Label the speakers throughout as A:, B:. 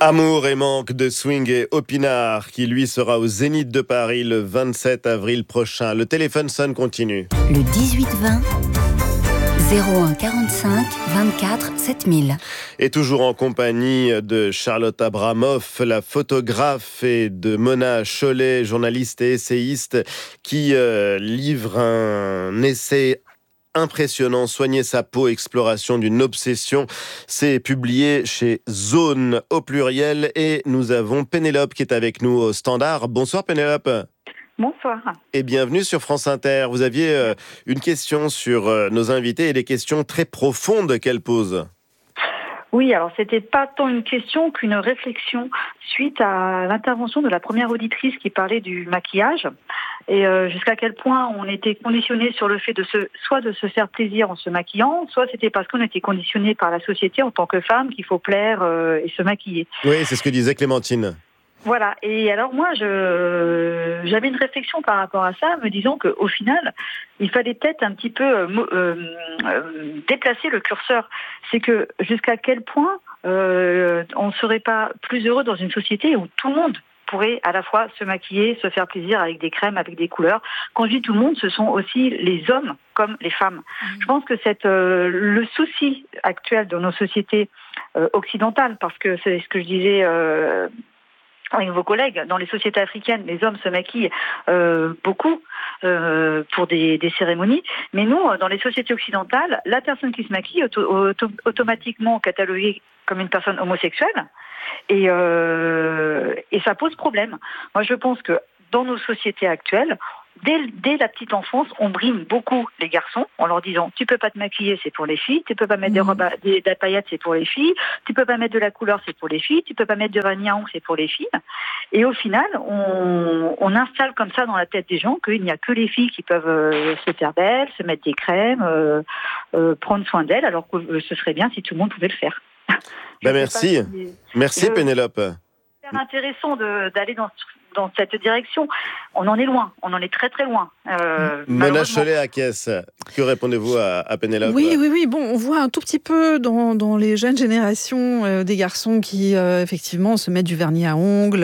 A: Amour et manque de swing et Opinard qui lui sera au Zénith de Paris le 27 avril prochain. Le téléphone sonne continue.
B: Le 18-20 01 45 24 7000.
A: Et toujours en compagnie de Charlotte Abramoff, la photographe, et de Mona Chollet, journaliste et essayiste, qui livre un essai impressionnant, Soigner sa peau, exploration d'une obsession. C'est publié chez Zone au pluriel. Et nous avons Pénélope qui est avec nous au standard. Bonsoir Pénélope.
C: Bonsoir.
A: Et bienvenue sur France Inter. Vous aviez une question sur nos invités et des questions très profondes qu'elles posent.
C: Oui, alors c'était pas tant une question qu'une réflexion suite à l'intervention de la première auditrice qui parlait du maquillage et jusqu'à quel point on était conditionné sur le fait de soit de se faire plaisir en se maquillant, soit c'était parce qu'on était conditionné par la société en tant que femme qu'il faut plaire et se maquiller.
A: Oui, c'est ce que disait Clémentine.
C: Voilà, et alors moi j'avais une réflexion par rapport à ça, me disant qu'au final, il fallait peut-être un petit peu déplacer le curseur. C'est que jusqu'à quel point on ne serait pas plus heureux dans une société où tout le monde pourrait à la fois se maquiller, se faire plaisir avec des crèmes, avec des couleurs. Quand je dis tout le monde, ce sont aussi les hommes comme les femmes. Je pense que le souci actuel de nos sociétés occidentales, parce que c'est ce que je disais avec vos collègues, dans les sociétés africaines, les hommes se maquillent beaucoup pour des cérémonies. Mais nous, dans les sociétés occidentales, la personne qui se maquille est automatiquement cataloguée comme une personne homosexuelle. Et ça pose problème. Moi, je pense que dans nos sociétés actuelles, dès la petite enfance, on brime beaucoup les garçons en leur disant « tu peux pas te maquiller, c'est pour les filles, tu peux pas mettre des paillettes, c'est pour les filles, tu peux pas mettre de la couleur, c'est pour les filles, tu peux pas mettre de vernis à ongles, c'est pour les filles ». Et au final, on installe comme ça dans la tête des gens qu'il n'y a que les filles qui peuvent se faire belles, se mettre des crèmes, prendre soin d'elles, alors que ce serait bien si tout le monde pouvait le faire.
A: Merci. Merci Pénélope.
C: C'est intéressant d'aller dans cette direction. On en est loin, on en est très très loin.
A: Mona Chollet à Caisse, que répondez-vous à Pénélope ?
D: Oui. Bon, on voit un tout petit peu dans les jeunes générations des garçons qui effectivement se mettent du vernis à ongles,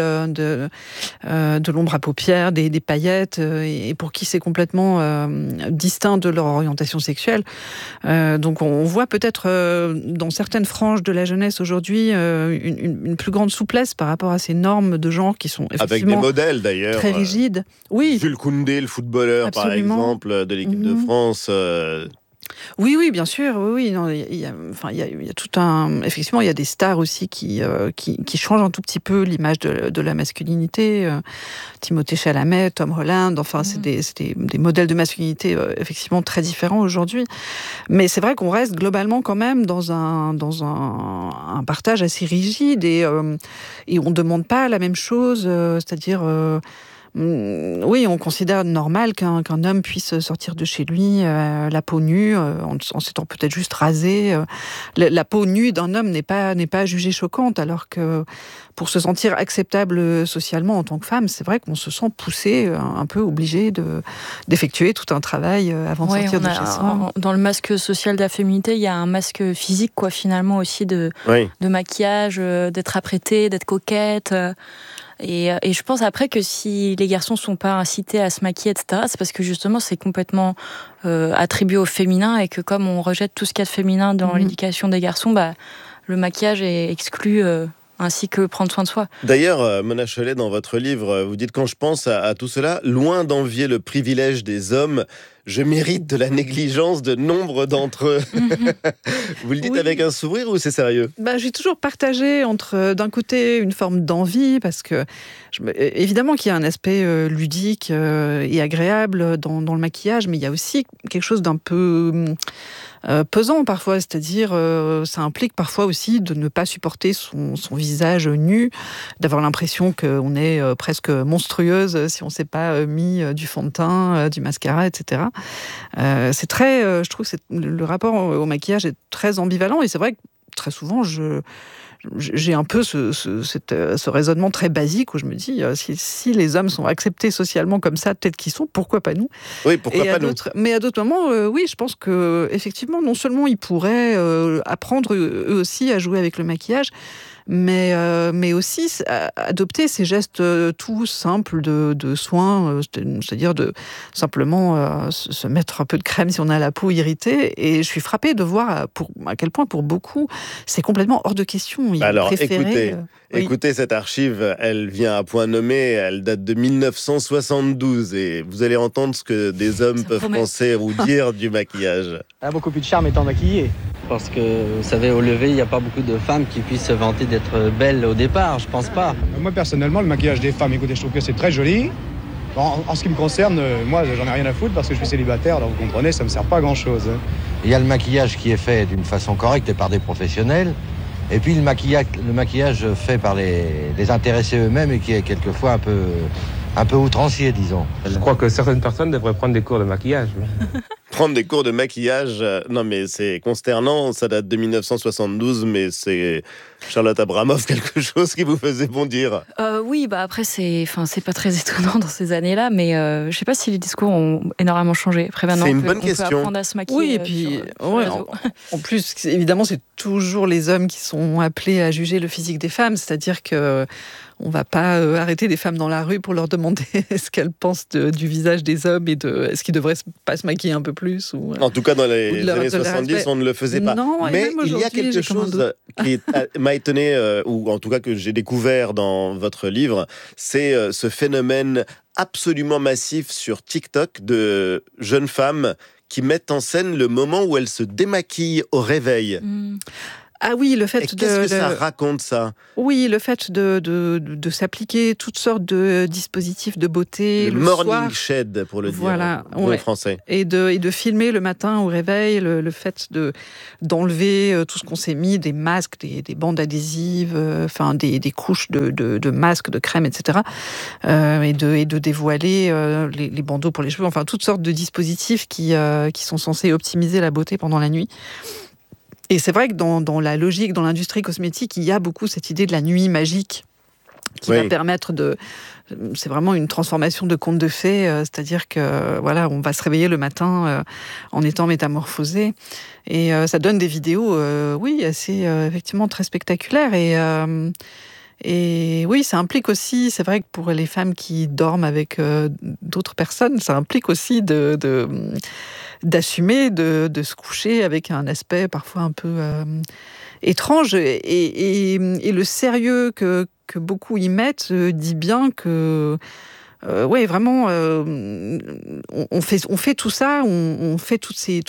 D: de l'ombre à paupières, des paillettes, et pour qui c'est complètement distinct de leur orientation sexuelle. Donc on voit peut-être dans certaines franges de la jeunesse aujourd'hui une plus grande souplesse par rapport à ces normes de genre qui sont effectivement
A: avec des modèles d'ailleurs
D: très rigides. Oui.
A: Jules Koundé, le footballeur
D: Absolument.
A: par exemple de l'équipe de France.
D: Oui, bien sûr. Oui. Non, il y a tout un. Effectivement, il y a des stars aussi qui changent un tout petit peu l'image de la masculinité. Timothée Chalamet, Tom Holland. Enfin, c'est des modèles de masculinité effectivement très différents aujourd'hui. Mais c'est vrai qu'on reste globalement quand même dans un partage assez rigide et on demande pas la même chose. C'est-à-dire. Oui, on considère normal qu'un homme puisse sortir de chez lui la peau nue, en s'étant peut-être juste rasé. La peau nue d'un homme n'est pas jugée choquante, alors que pour se sentir acceptable socialement en tant que femme, c'est vrai qu'on se sent poussé, un peu obligé d'effectuer tout un travail avant de sortir de chez soi.
E: Dans le masque social de la féminité, il y a un masque physique, quoi, finalement, aussi de maquillage, d'être apprêtée, d'être coquette. Et je pense après que si les garçons sont pas incités à se maquiller, etc., c'est parce que justement c'est complètement attribué au féminin et que comme on rejette tout ce qu'il y a de féminin dans l'éducation des garçons, le maquillage est exclu ainsi que prendre soin de soi.
A: D'ailleurs, Mona Chollet, dans votre livre, vous dites « Quand je pense à tout cela, loin d'envier le privilège des hommes, je mérite de la négligence de nombre d'entre eux. » Vous le dites avec un sourire ou c'est sérieux ?
D: J'ai toujours partagé entre, d'un côté, une forme d'envie, parce que, évidemment qu'il y a un aspect ludique et agréable dans le maquillage, mais il y a aussi quelque chose d'un peu pesant parfois, c'est-à-dire ça implique parfois aussi de ne pas supporter son visage nu, d'avoir l'impression qu'on est presque monstrueuse si on ne s'est pas mis du fond de teint, du mascara, etc. C'est très, je trouve que le rapport au maquillage est très ambivalent, et c'est vrai que très souvent j'ai un peu ce raisonnement très basique où je me dis si les hommes sont acceptés socialement comme ça, peut-être qu'ils sont, pourquoi pas nous ?
A: Oui, pourquoi pas nous ?
D: Mais à d'autres moments, oui, je pense que effectivement, non seulement ils pourraient apprendre eux aussi à jouer avec le maquillage, mais aussi adopter ces gestes tout simples de soins, c'est-à-dire de simplement se mettre un peu de crème si on a la peau irritée. Et je suis frappée de voir à quel point pour beaucoup c'est complètement hors de question.
A: Alors écoutez cette archive, elle vient à point nommé, elle date de 1972 et vous allez entendre ce que des hommes peuvent penser ou dire du maquillage.
F: Elle a beaucoup plus de charme étant maquillée.
G: Parce que, vous savez, au lever, il n'y a pas beaucoup de femmes qui puissent se vanter d'être belles au départ, je pense pas.
F: Moi, personnellement, le maquillage des femmes, écoutez, je trouve que c'est très joli. En ce qui me concerne, moi, j'en ai rien à foutre parce que je suis célibataire, alors vous comprenez, ça me sert pas à grand-chose.
H: Il y a le maquillage qui est fait d'une façon correcte et par des professionnels, et puis le maquillage fait par les intéressés eux-mêmes et qui est quelquefois un peu outrancier, disons.
I: Je crois que certaines personnes devraient prendre des cours de maquillage.
A: Prendre des cours de maquillage, non mais c'est consternant, ça date de 1972, mais c'est Charlotte Abramoff, quelque chose qui vous faisait bondir.
E: Oui, après c'est pas très étonnant dans ces années-là, mais je sais pas si les discours ont énormément changé. Après maintenant,
A: c'est une bonne question.
E: On peut apprendre à se maquiller.
D: Oui, et puis en plus, évidemment, c'est toujours les hommes qui sont appelés à juger le physique des femmes, c'est-à-dire que on va pas arrêter des femmes dans la rue pour leur demander ce qu'elles pensent du visage des hommes et est-ce qu'ils devraient pas se maquiller un peu plus
A: en tout cas, dans les années 70, on ne le faisait pas.
D: Non,
A: mais il y a quelque chose qui m'a étonné, ou en tout cas que j'ai découvert dans votre livre, c'est ce phénomène absolument massif sur TikTok de jeunes femmes qui mettent en scène le moment où elles se démaquillent au réveil.
D: Ah oui, le fait
A: qu'est-ce que ça raconte, ça ?
D: Oui, le fait de s'appliquer toutes sortes de dispositifs de beauté.
A: Le morning shed, pour le dire en français.
D: Et de filmer le matin au réveil, le fait d'enlever tout ce qu'on s'est mis, des masques, des bandes adhésives, des couches de masques, de crème, etc. Et de dévoiler les bandeaux pour les cheveux, enfin toutes sortes de dispositifs qui sont censés optimiser la beauté pendant la nuit. Et c'est vrai que dans la logique, dans l'industrie cosmétique, il y a beaucoup cette idée de la nuit magique qui va permettre c'est vraiment une transformation de conte de fées, c'est-à-dire que voilà, on va se réveiller le matin en étant métamorphosé, et ça donne des vidéos, assez effectivement très spectaculaires, et oui, ça implique aussi, c'est vrai que pour les femmes qui dorment avec d'autres personnes, ça implique aussi d'assumer de se coucher avec un aspect parfois un peu étrange, et le sérieux que beaucoup y mettent dit bien que vraiment on fait tout ça, on fait toutes ces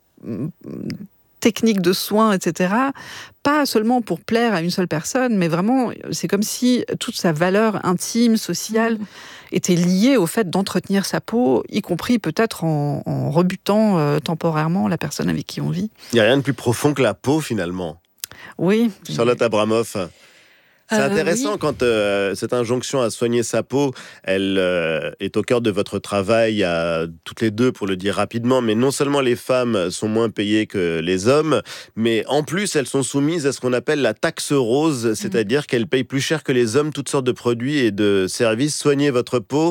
D: techniques de soins, etc., pas seulement pour plaire à une seule personne, mais vraiment, c'est comme si toute sa valeur intime, sociale, était liée au fait d'entretenir sa peau, y compris peut-être en rebutant temporairement la personne avec qui on vit.
A: Il n'y a rien de plus profond que la peau, finalement.
D: Oui.
A: Charlotte Abramoff. C'est intéressant quand cette injonction à soigner sa peau, elle est au cœur de votre travail, toutes les deux, pour le dire rapidement. Mais non seulement les femmes sont moins payées que les hommes, mais en plus elles sont soumises à ce qu'on appelle la taxe rose, c'est-à-dire qu'elles payent plus cher que les hommes toutes sortes de produits et de services. Soigner votre peau,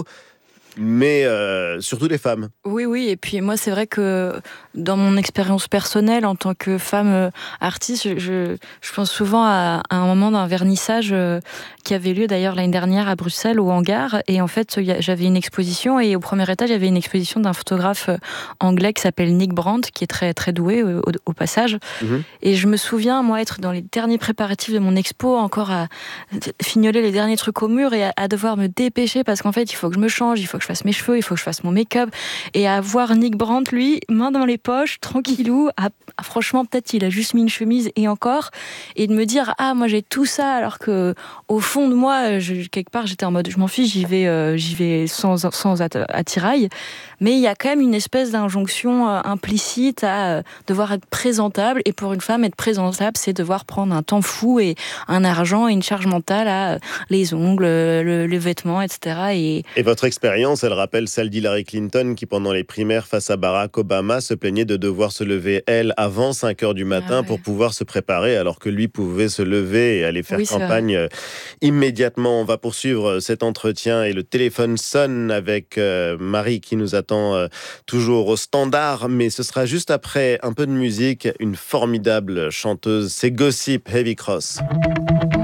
A: mais surtout les femmes. Oui,
E: et puis moi c'est vrai que dans mon expérience personnelle en tant que femme artiste, je pense souvent à un moment d'un vernissage qui avait lieu d'ailleurs l'année dernière à Bruxelles, au Hangar, et en fait j'avais une exposition, et au premier étage il y avait une exposition d'un photographe anglais qui s'appelle Nick Brandt, qui est très, très doué au passage, et je me souviens moi être dans les derniers préparatifs de mon expo, encore à fignoler les derniers trucs au mur, et à devoir me dépêcher parce qu'en fait il faut que je me change, il faut que je fasse mes cheveux, il faut que je fasse mon make-up, et à voir Nick Brandt, lui, main dans les poches, tranquillou, franchement peut-être il a juste mis une chemise et encore, et de me dire moi j'ai tout ça, alors que au fond de moi, quelque part j'étais en mode je m'en fiche, j'y vais sans attirail, mais il y a quand même une espèce d'injonction implicite à devoir être présentable, et pour une femme être présentable c'est devoir prendre un temps fou et un argent et une charge mentale à les ongles, le vêtement, etc.
A: Et votre expérience, elle rappelle celle d'Hillary Clinton qui, pendant les primaires face à Barack Obama, se plaignait de devoir se lever, elle, avant 5h du matin pour pouvoir se préparer, alors que lui pouvait se lever et aller faire campagne immédiatement. On va poursuivre cet entretien et le téléphone sonne avec Marie qui nous attend toujours au standard, mais ce sera juste après un peu de musique, une formidable chanteuse, c'est Gossip Heavy Cross.